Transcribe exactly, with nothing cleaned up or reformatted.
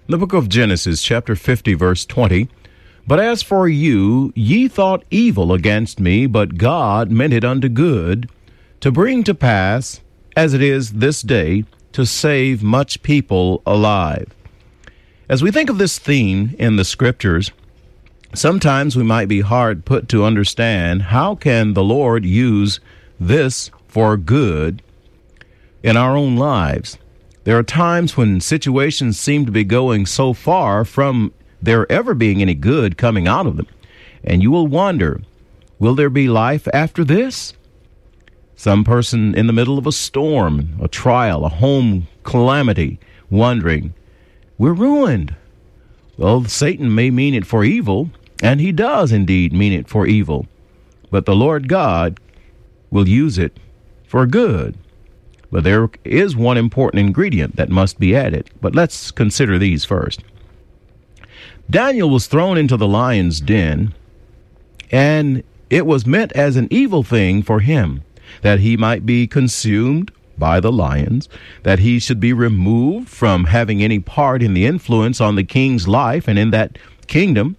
The book of Genesis, chapter fifty, verse twenty. But as for you, ye thought evil against me, but God meant it unto good, to bring to pass, as it is this day, to save much people alive. As we think of this theme in the scriptures, sometimes we might be hard put to understand how can the Lord use this for good in our own lives. There are times when situations seem to be going so far from there ever being any good coming out of them. And you will wonder, will there be life after this? Some person in the middle of a storm, a trial, a home calamity, wondering, we're ruined. Well, Satan may mean it for evil, and he does indeed mean it for evil. But the Lord God will use it for good. But there is one important ingredient that must be added. But let's consider these first. Daniel was thrown into the lion's den, and it was meant as an evil thing for him, that he might be consumed by the lions, that he should be removed from having any part in the influence on the king's life and in that kingdom,